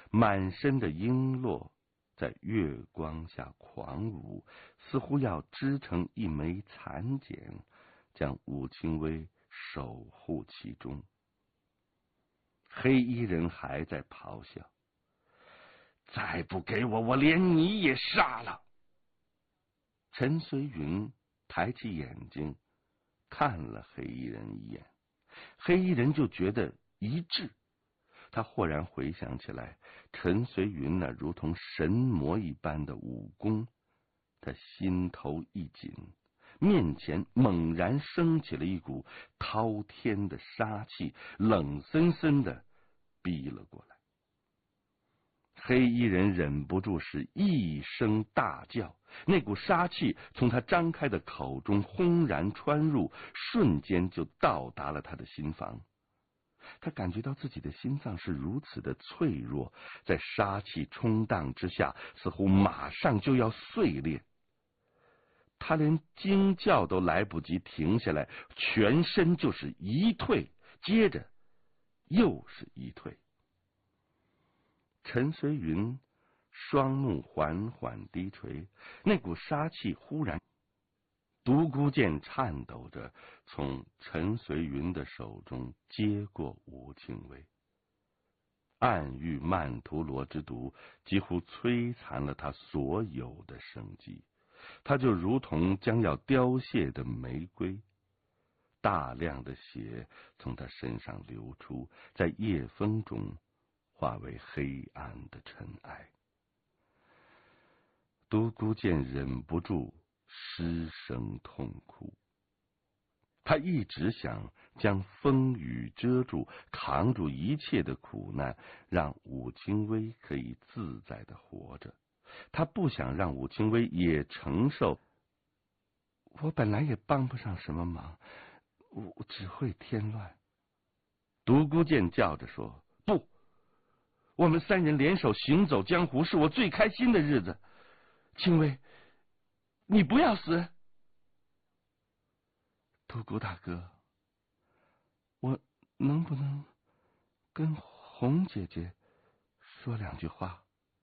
满身的璎珞在月光下狂舞，似乎要织成一枚蚕茧，将武清微守护其中。黑衣人还在咆哮：再不给我，我连你也杀了！陈随云抬起眼睛看了黑衣人一眼，黑衣人就觉得一滞。他豁然回想起来，陈随云那如同神魔一般的武功，他心头一紧，面前猛然升起了一股滔天的杀气，冷森森的逼了过来。黑衣人忍不住是一声大叫，那股杀气从他张开的口中轰然穿入，瞬间就到达了他的心房。他感觉到自己的心脏是如此的脆弱，在杀气冲荡之下，似乎马上就要碎裂。他连惊叫都来不及停下来，全身就是一退，接着又是一退。陈随云双目缓缓低垂，那股杀气忽然，独孤剑颤抖着从陈随云的手中接过吴清微。暗域曼陀罗之毒几乎摧残了他所有的生机，他就如同将要凋谢的玫瑰，大量的血从他身上流出，在夜风中化为黑暗的尘埃。独孤剑忍不住失声痛哭，他一直想将风雨遮住，扛住一切的苦难，让武清微可以自在的活着。他不想让武清微也承受。我本来也帮不上什么忙，我只会添乱。独孤剑叫着说：不，我们三人联手行走江湖，是我最开心的日子。清微，你不要死。独孤大哥，我能不能跟红姐姐说两句话？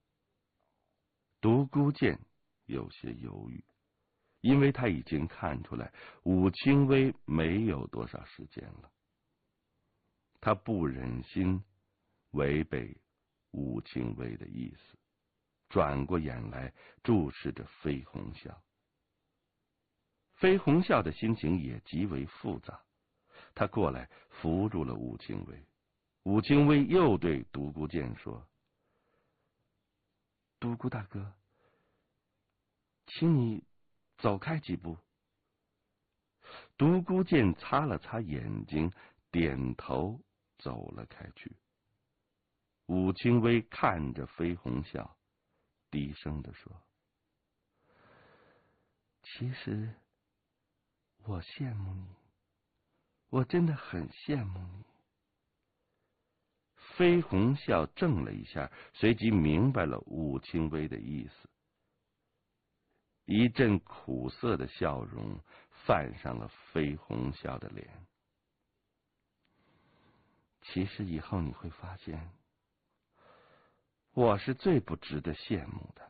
独孤剑有些犹豫，因为他已经看出来武清微没有多少时间了。他不忍心违背武清微的意思，转过眼来注视着飞鸿啸。飞鸿啸的心情也极为复杂，他过来扶住了武清微。武清微又对独孤剑说：独孤大哥，请你走开几步。独孤剑擦了擦眼睛，点头走了开去。武清微看着飞鸿啸，低声地说：其实我羡慕你，我真的很羡慕你。飞鸿啸怔了一下，随即明白了武清微的意思，一阵苦涩的笑容泛上了飞鸿啸的脸。其实以后你会发现，我是最不值得羡慕的，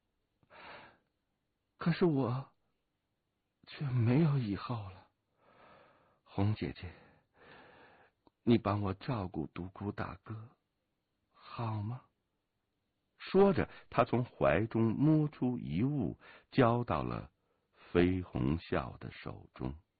可是我却没有以后了。红姐姐，你帮我照顾独孤大哥好吗？说着，他从怀中摸出一物，交到了飞鸿啸的手中。